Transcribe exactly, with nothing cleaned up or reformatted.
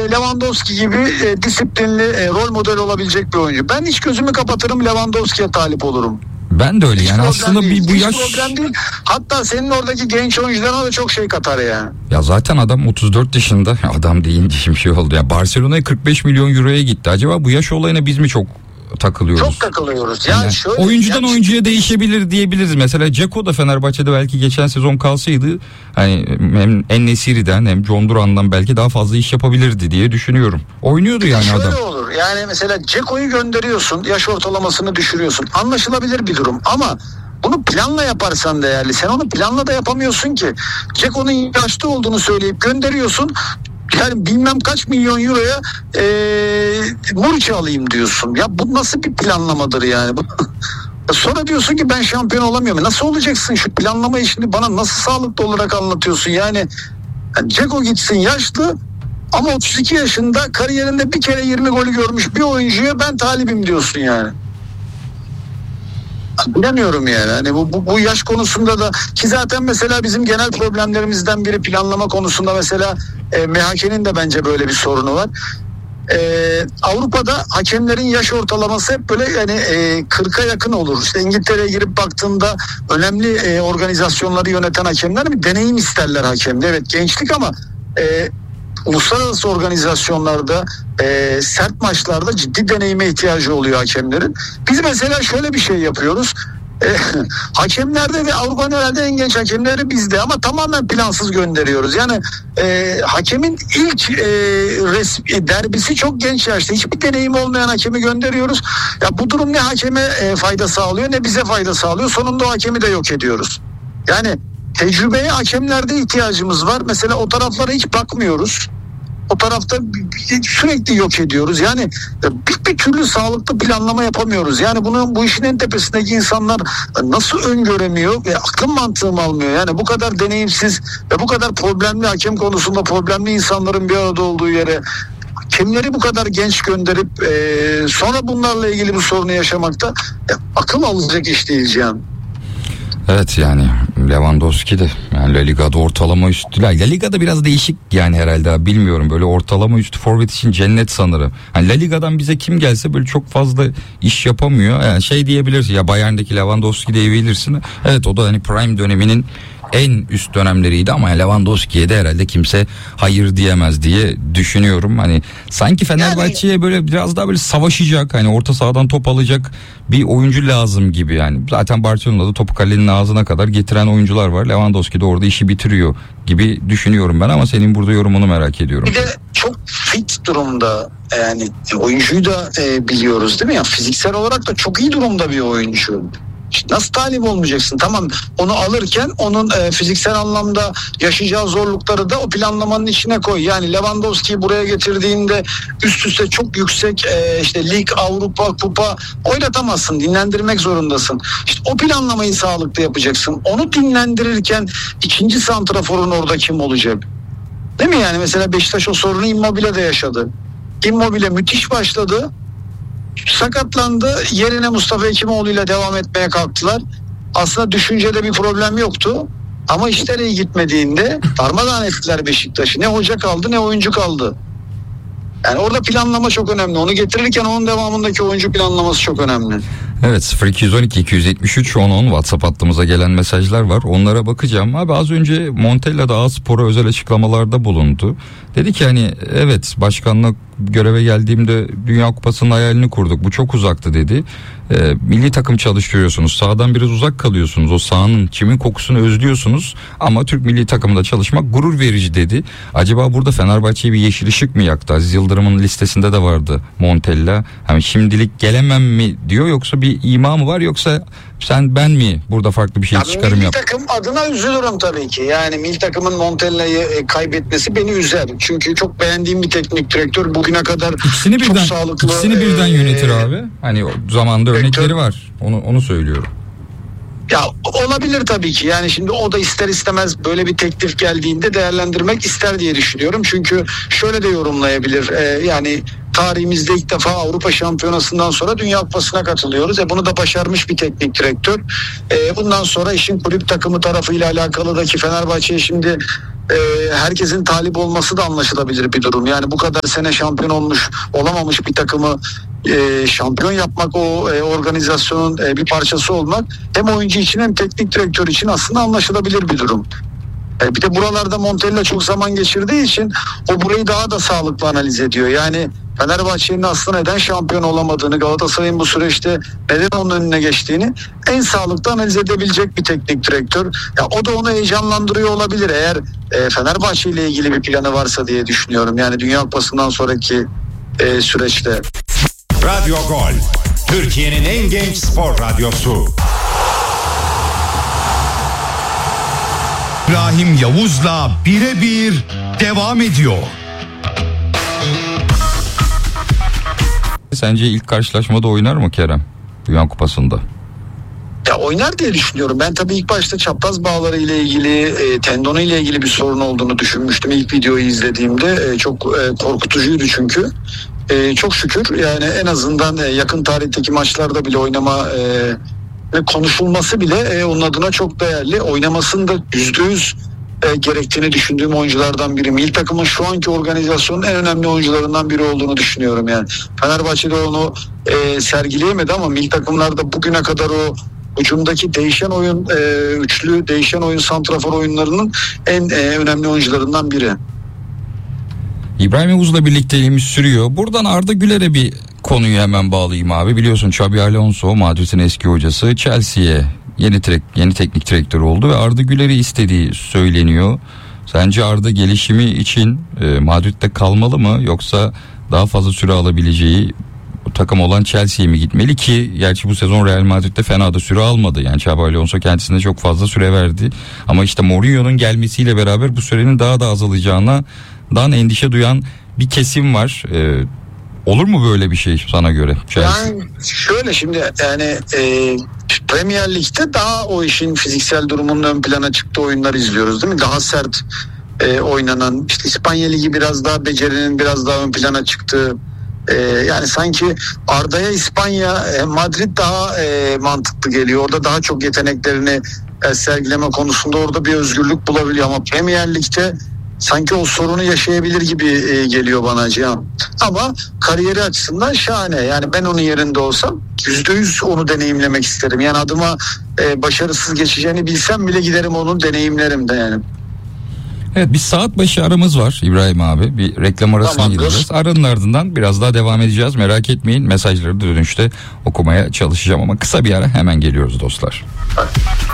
Lewandowski gibi e, disiplinli e, rol model olabilecek bir oyuncu. Ben hiç gözümü kapatırım, Lewandowski'ye talip olurum. Ben de öyle Hiç yani aslında değil. bir bu Hiç yaş problem değil. Hatta senin oradaki genç oyuncularına da çok şey katar yani. ya zaten adam otuz dört yaşında, adam deyince şimdi şey oldu ya, Barcelona'ya kırk beş milyon euroya gitti. Acaba bu yaş olayına biz mi çok takılıyoruz? Çok takılıyoruz. Yani, Yani şöyle, oyuncudan yani, oyuncuya değişebilir diyebiliriz. Mesela Dzeko da Fenerbahçe'de belki geçen sezon kalsaydı hani hem En-Nesyri'den hem John Duran'dan belki daha fazla iş yapabilirdi diye düşünüyorum. Oynuyordu yani şöyle adam. olur. Yani mesela Dzeko'yu gönderiyorsun, yaş ortalamasını düşürüyorsun. Anlaşılabilir bir durum ama bunu planla yaparsan değerli. Sen onu planla da yapamıyorsun ki. Dzeko'nun yaşlı olduğunu söyleyip gönderiyorsun. Yani bilmem kaç milyon euroya e, Muriç'i alayım diyorsun. Ya bu nasıl bir planlamadır yani? Sonra diyorsun ki ben şampiyon olamıyorum. Nasıl olacaksın? Şu planlama işini bana nasıl sağlıklı olarak anlatıyorsun? Yani, yani Dzeko gitsin yaşlı ama otuz iki yaşında kariyerinde bir kere yirmi golü görmüş bir oyuncuya ben talibim diyorsun yani. Bilemiyorum yani. Hani bu, bu, bu yaş konusunda da ki zaten mesela bizim genel problemlerimizden biri planlama konusunda mesela e, M H K'nin de bence böyle bir sorunu var. E, Avrupa'da hakemlerin yaş ortalaması hep böyle yani e, kırka yakın olur. İşte İngiltere'ye girip baktığında önemli e, organizasyonları yöneten hakemler bir deneyim isterler hakemde. Evet gençlik ama e, uluslararası organizasyonlarda e, sert maçlarda ciddi deneyime ihtiyacı oluyor hakemlerin. Biz mesela şöyle bir şey yapıyoruz. E, hakemlerde ve Avrupa'nın herhalde en genç hakemleri bizde ama tamamen plansız gönderiyoruz. Yani e, hakemin ilk e, resmi, derbisi çok genç yaşta. Hiçbir deneyim olmayan hakemi gönderiyoruz. Ya bu durum ne hakeme e, fayda sağlıyor ne bize fayda sağlıyor. Sonunda o hakemi de yok ediyoruz. Yani tecrübeye hakemlerde ihtiyacımız var. Mesela o taraflara hiç bakmıyoruz. O tarafta sürekli yok ediyoruz. Yani bir, bir türlü sağlıklı planlama yapamıyoruz. Yani bunu bu işin en tepesindeki insanlar nasıl öngöremiyor ve aklım mantığım almıyor. Yani bu kadar deneyimsiz ve bu kadar problemli hakem konusunda problemli insanların bir arada olduğu yere hakemleri bu kadar genç gönderip e, sonra bunlarla ilgili bu sorunu yaşamakta e, akıl alacak iş değil Cihan. Evet yani Lewandowski de yani La Liga'da ortalama üstü. La Liga'da biraz değişik yani herhalde, bilmiyorum, böyle ortalama üstü forvet için cennet sanırım. Yani La Liga'dan bize kim gelse böyle çok fazla iş yapamıyor. Yani şey diyebilirsin ya, Bayern'deki Lewandowski diyebilirsin. Evet o da hani prime döneminin en üst dönemleriydi ama Lewandowski'ye de herhalde kimse hayır diyemez diye düşünüyorum. Hani sanki Fenerbahçe'ye böyle biraz daha böyle savaşacak, hani orta sahadan top alacak bir oyuncu lazım gibi yani. Zaten Barcelona'da topu kalenin ağzına kadar getiren oyuncular var. Lewandowski de orada işi bitiriyor gibi düşünüyorum ben ama senin burada yorumunu merak ediyorum. Bir de çok fit durumda yani oyuncuyu da e, biliyoruz değil mi ya, fiziksel olarak da çok iyi durumda bir oyuncu. Nasıl talip olmayacaksın? Tamam, onu alırken onun e, fiziksel anlamda yaşayacağı zorlukları da o planlamanın içine koy. Yani Lewandowski'yi buraya getirdiğinde üst üste çok yüksek e, işte lig, Avrupa, kupa oynatamazsın. Dinlendirmek zorundasın. İşte o planlamayı sağlıklı yapacaksın. Onu dinlendirirken ikinci santraforun orada kim olacak? Değil mi yani? Mesela Beşiktaş o sorunu Immobile de yaşadı. Immobile müthiş başladı. Sakatlandı. Yerine Mustafa Hekimoğlu ile devam etmeye kalktılar. Aslında düşüncede bir problem yoktu. Ama işler iyi gitmediğinde darmadağın ettiler Beşiktaş'ı. Ne hoca kaldı ne oyuncu kaldı. Yani orada planlama çok önemli. Onu getirirken onun devamındaki oyuncu planlaması çok önemli. Evet, sıfır iki on iki iki yetmiş üç on on WhatsApp hattımıza gelen mesajlar var. Onlara bakacağım. Abi az önce Montella da A-Spor'a özel açıklamalarda bulundu. Dedi ki hani evet, başkanlık göreve geldiğimde Dünya Kupası'nın hayalini kurduk. Bu çok uzaktı dedi. E, milli takım çalıştırıyorsunuz. Sahadan biraz uzak kalıyorsunuz. O sahanın, çimin kokusunu özlüyorsunuz. Ama Türk milli takımında çalışmak gurur verici dedi. Acaba burada Fenerbahçe'ye bir yeşil ışık mı yaktı? Aziz Yıldırım'ın listesinde de vardı Montella. Hani şimdilik gelemem mi diyor, yoksa bir ima mı var, yoksa sen ben mi burada farklı bir şey ya çıkarım yap? Milli takım adına üzülürüm tabii ki. Yani milli takımın Montella'yı kaybetmesi beni üzer. Çünkü çok beğendiğim bir teknik direktör. Bugüne kadar ikisini çok birden, sağlıklı. İkisini birden e, yönetir abi. Hani zamanda örnekleri var. Onu onu söylüyorum. Ya olabilir tabii ki. Yani şimdi o da ister istemez böyle bir teklif geldiğinde değerlendirmek ister diye düşünüyorum. Çünkü şöyle de yorumlayabilir. Ee, yani tarihimizde ilk defa Avrupa Şampiyonası'ndan sonra Dünya Kupası'na katılıyoruz. E bunu da başarmış bir teknik direktör. E bundan sonra işin kulüp takımı tarafıyla alakalı da ki Fenerbahçe'ye şimdi e, herkesin talip olması da anlaşılabilir bir durum. Yani bu kadar sene şampiyon olmuş olamamış bir takımı e, şampiyon yapmak, o e, organizasyonun e, bir parçası olmak hem oyuncu için hem teknik direktör için aslında anlaşılabilir bir durum. E, bir de buralarda Montella çok zaman geçirdiği için o burayı daha da sağlıklı analiz ediyor. Yani Fenerbahçe'nin aslında neden şampiyon olamadığını, Galatasaray'ın bu süreçte neden onun önüne geçtiğini en sağlıklı analiz edebilecek bir teknik direktör. Ya o da onu heyecanlandırıyor olabilir eğer e, Fenerbahçe ile ilgili bir planı varsa diye düşünüyorum. Yani Dünya Kupası'ndan sonraki e, süreçte. Radyo Gol, Türkiye'nin en genç spor radyosu. İbrahim Yavuz'la birebir devam ediyor. Sence ilk karşılaşmada oynar mı Kerem Dünya Kupası'nda? Ya oynar diye düşünüyorum. Ben tabii ilk başta çapraz bağları ile ilgili, e, tendonu ile ilgili bir sorun olduğunu düşünmüştüm. İlk videoyu izlediğimde e, çok e, korkutucuydu çünkü. E, çok şükür yani en azından e, yakın tarihteki maçlarda bile oynama e, ve konuşulması bile e, onun adına çok değerli. Oynamasının da yüzde yüz e, gerektiğini düşündüğüm oyunculardan biri. Milli takımın şu anki organizasyonun en önemli oyuncularından biri olduğunu düşünüyorum yani. Fenerbahçe'de onu e, sergileyemedi ama milli takımlarda bugüne kadar o hücumdaki değişen oyun, e, üçlü değişen oyun, santrafor oyunlarının en e, önemli oyuncularından biri. İbrahim Yavuz'la birlikteliğimiz sürüyor. Buradan Arda Güler'e bir konuyu hemen bağlayayım abi. Biliyorsun Xabi Alonso, Madrid'in eski hocası, Chelsea'ye yeni tek, yeni teknik direktör oldu ve Arda Güler'i istediği söyleniyor. Sence Arda gelişimi için e, Madrid'de kalmalı mı, yoksa daha fazla süre alabileceği takım olan Chelsea'ye mi gitmeli ki? Gerçi bu sezon Real Madrid'de fena da süre almadı. Yani Xabi Alonso kendisine çok fazla süre verdi. Ama işte Mourinho'nun gelmesiyle beraber bu sürenin daha da azalacağına dan endişe duyan bir kesim var. Ee, olur mu böyle bir şey sana göre? Chelsea? Yani şöyle şimdi yani e, Premier Lig'de daha o işin fiziksel durumunun ön plana çıktığı oyunlar izliyoruz değil mi? Daha sert e, oynanan, işte İspanya Ligi biraz daha becerinin biraz daha ön plana çıktığı. Ee, yani sanki Arda'ya İspanya, e, Madrid daha e, mantıklı geliyor. Orada daha çok yeteneklerini e, sergileme konusunda orada bir özgürlük bulabiliyor. Ama Premier Lig'de sanki o sorunu yaşayabilir gibi e, geliyor bana Cihan. Ama kariyeri açısından şahane. Yani ben onun yerinde olsam yüzde yüz onu deneyimlemek isterim. Yani adıma e, başarısız geçeceğini bilsem bile giderim onun deneyimlerim de yani. Evet, bir saat başı aramız var İbrahim abi. Bir reklam arasına Tamamdır. gideceğiz. Aranın ardından biraz daha devam edeceğiz. Merak etmeyin, mesajları da dönüşte okumaya çalışacağım ama kısa bir ara, hemen geliyoruz dostlar.